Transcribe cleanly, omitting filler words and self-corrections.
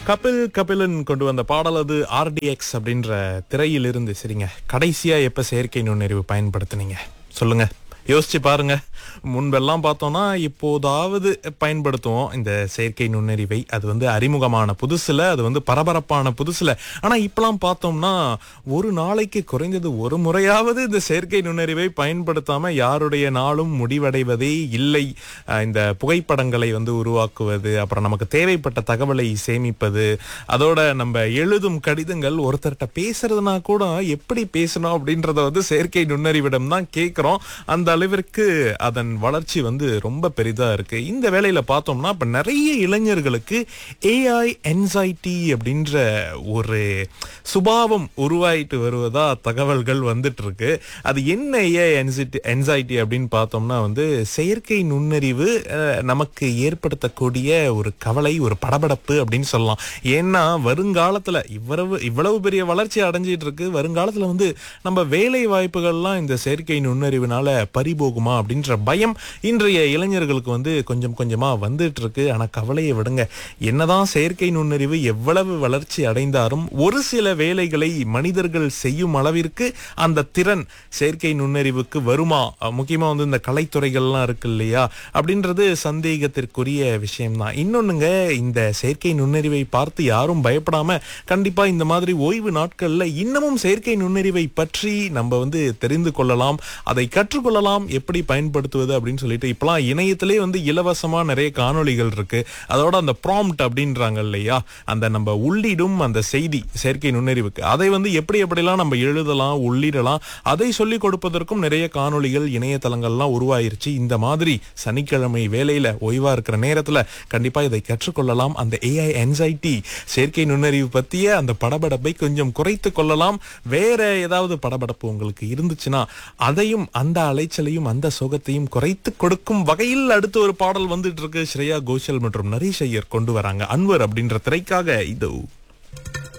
கபிலன் கொண்டு வந்த பாடல் அது ஆர்டிஎக்ஸ் அப்படின்ற திரையிலிருந்து. சரிங்க, கடைசியா எப்ப செயற்கை நுண்ணறிவு பயன்படுத்துனீங்க சொல்லுங்க, யோசிச்சு பாருங்க. முன்பெல்லாம் பார்த்தோம்னா இப்போதாவது பயன்படுத்துவோம் இந்த செயற்கை நுண்ணறிவை. அது வந்து அறிமுகமான புதுசுல, அது வந்து பரபரப்பான புதுசுல. ஆனா இப்பெல்லாம் பார்த்தோம்னா ஒரு நாளைக்கு குறைந்தது ஒரு முறையாவது இந்த செயற்கை நுண்ணறிவை பயன்படுத்தாம யாருடைய நாளும் முடிவடைவதே இல்லை. இந்த புகைப்படங்களை வந்து உருவாக்குவது, அப்புறம் நமக்கு தேவைப்பட்ட தகவலை சேமிப்பது, அதோட நம்ம எழுதும் கடிதங்கள், ஒருத்தர்கிட்ட பேசுறதுனா கூட எப்படி பேசணும் அப்படின்றத வந்து செயற்கை நுண்ணறிவிடம் தான் கேட்கிறோம். அந்த அளவிற்கு அதன் வளர்ச்சி வந்து ரொம்ப பெரிதா இருக்கு. இந்த வேளையில பார்த்தோம்னா இப்ப நிறைய இளைஞர்களுக்கு ஏஐ என்சைட்டி அப்படின்ற ஒரு சுபாவம் உருவாயிட்டு வருவதா தகவல்கள் வந்துட்டு இருக்கு. அது என்ன ஏஐ என்சைட்டி அப்படின்னு பார்த்தோம்னா வந்து செயற்கை நுண்ணறிவு நமக்கு ஏற்படுத்தக்கூடிய ஒரு கவலை, ஒரு படபடப்பு அப்படின்னு சொல்லலாம். ஏன்னா வருங்காலத்துல இவ்வளவு பெரிய வளர்ச்சி அடைஞ்சிட்டு இருக்கு. வருங்காலத்துல வந்து நம்ம வேலை வாய்ப்புகள்லாம் இந்த செயற்கை நுண்ணறிவுனால பறிபோகுமா அப்படின்ற பயம் இன்றைய இளைஞர்களுக்கு வந்து கொஞ்சம் கொஞ்சமா வந்துட்டு இருக்கு. ஆனா கவலையை விடுங்க, என்னதான் செயற்கை நுண்ணறிவு எவ்வளவு வளர்ச்சி அடைந்தாலும் ஒரு சில வேலைகளை மனிதர்கள் செய்யும் அளவிற்கு அந்த திறன் செயற்கை நுண்ணறிவுக்கு வருமா? முக்கியமா வந்து இந்த கலைத்துறைகள்லாம் இருக்கு இல்லையா, அப்படின்றது சந்தேகத்திற்குரிய விஷயம்தான். இன்னொன்னுங்க, இந்த செயற்கை நுண்ணறிவை பார்த்து யாரும் பயப்படாம கண்டிப்பா இந்த மாதிரி ஓய்வு நாட்கள்ல இன்னமும் செயற்கை நுண்ணறிவை பற்றி நம்ம வந்து தெரிந்து கொள்ளலாம், அதை கற்றுக்கொள்ளலாம், எப்படி பயன்படுத்துவது அப்படின்னு சொல்லிட்டு இப்பெல்லாம் இணையத்திலே வந்து இலவசமா நிறைய காணொளிகள் இருக்கு. அதோட அந்த ப்ராம்ப்ட் அப்படின்றாங்க இல்லையா, அந்த நம்ம உள்ளிடும் அந்த செய்தி செயற்கை நுண்ணறிவுக்கு அதை வந்து எப்படிலாம் நம்ம எழுதலாம், உள்ளிடலாம், அதை சொல்லிக் கொடுப்பதற்கும் நிறைய காணொளிகள் இணையதளங்கள்லாம் உருவாயிருச்சு. இந்த மாதிரி சனிக்கிழமை வேலையில ஓய்வா இருக்கிற நேரத்துல கண்டிப்பா இதை கற்றுக்கொள்ளலாம். அந்த ஏஐ என்சைட்டி செயற்கை நுண்ணறிவு பத்திய அந்த படபடப்பை கொஞ்சம் குறைத்து கொள்ளலாம். வேற ஏதாவது படபடப்பு உங்களுக்கு இருந்துச்சுன்னா அதையும், அந்த அலைச்சலையும் அந்த சோகத்தையும் குறைத்து கொடுக்கும் வகையில் அடுத்து ஒரு பாடல் வந்துட்டு இருக்கு. ஸ்ரேயா கோஷல் மற்றும் நரேஷ் ஐயர் கொண்டு வராங்க. அன்வர் அப்படின்ற திரைக்காக இதோ.